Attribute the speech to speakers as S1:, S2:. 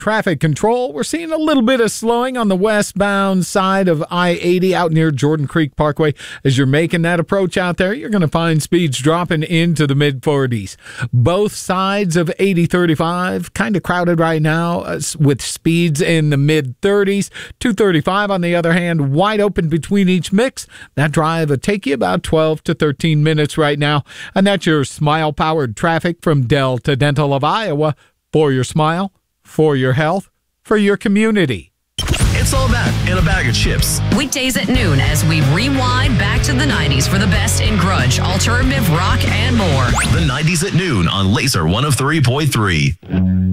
S1: Traffic control, we're seeing a little bit of slowing on the westbound side of I-80 out near Jordan Creek Parkway. As you're making that approach out there, you're going to find speeds dropping into the mid-40s. Both sides of 8035 kind of crowded right now with speeds in the mid-30s. 235, on the other hand, wide open between each mix. That drive will take you about 12 to 13 minutes right now. And that's your Smile-powered traffic from Delta Dental of Iowa. For your smile, for your health, for your community.
S2: It's all that in a bag of chips.
S3: Weekdays at noon as we rewind back to the 90s for the best in grunge, alternative rock, and more.
S2: The 90s at noon on Laser 103.3.